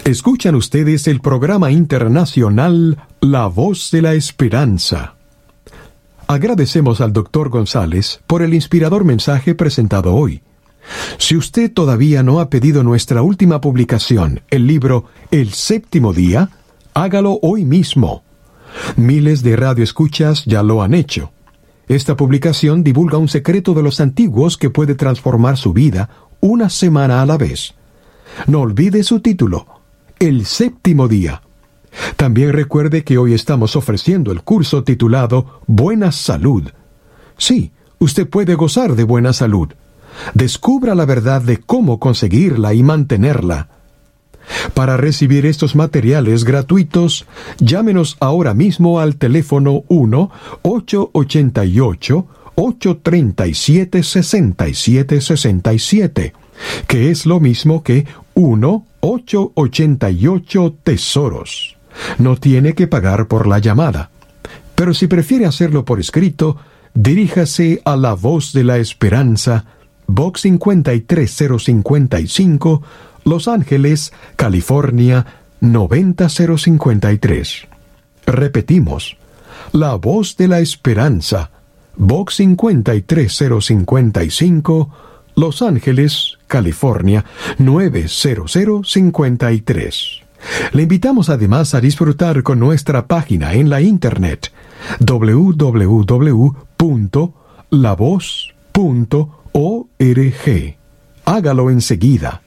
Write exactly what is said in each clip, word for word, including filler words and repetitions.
Escuchan ustedes el programa internacional La Voz de la Esperanza. Agradecemos al doctor González por el inspirador mensaje presentado hoy. Si usted todavía no ha pedido nuestra última publicación, el libro El Séptimo Día, hágalo hoy mismo. Miles de radioescuchas ya lo han hecho. Esta publicación divulga un secreto de los antiguos que puede transformar su vida una semana a la vez. No olvide su título, El Séptimo Día. También recuerde que hoy estamos ofreciendo el curso titulado Buena Salud. Sí, usted puede gozar de buena salud. Descubra la verdad de cómo conseguirla y mantenerla. Para recibir estos materiales gratuitos, llámenos ahora mismo al teléfono uno ocho ocho ocho, ocho tres siete, seis siete seis siete, que es lo mismo que uno ocho ocho ocho tesoros. No tiene que pagar por la llamada. Pero si prefiere hacerlo por escrito, diríjase a La Voz de la Esperanza, Box cinco tres cero cinco cinco, Los Ángeles, California, noventa cero cincuenta y tres. Repetimos, La Voz de la Esperanza, Box cinco tres cero cinco cinco, Los Ángeles, California, nueve cero cero cinco tres. Le invitamos además a disfrutar con nuestra página en la internet, doble u doble u doble u punto la voz punto org. Hágalo enseguida.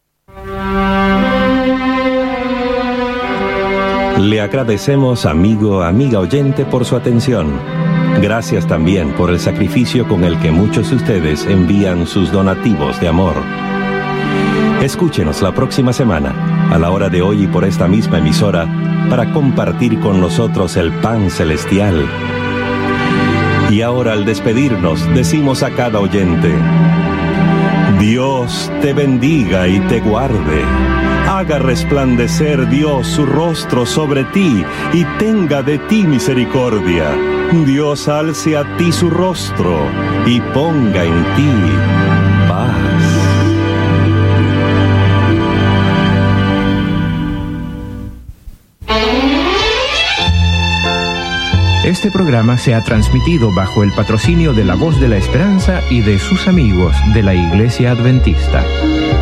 Le agradecemos, amigo, amiga oyente, por su atención. Gracias también por el sacrificio con el que muchos de ustedes envían sus donativos de amor. Escúchenos la próxima semana, a la hora de hoy y por esta misma emisora, para compartir con nosotros el pan celestial. Y ahora, al despedirnos, decimos a cada oyente: Dios te bendiga y te guarde. Haga resplandecer Dios su rostro sobre ti y tenga de ti misericordia. Dios alce a ti su rostro y ponga en ti paz. Este programa se ha transmitido bajo el patrocinio de La Voz de la Esperanza y de sus amigos de la Iglesia Adventista.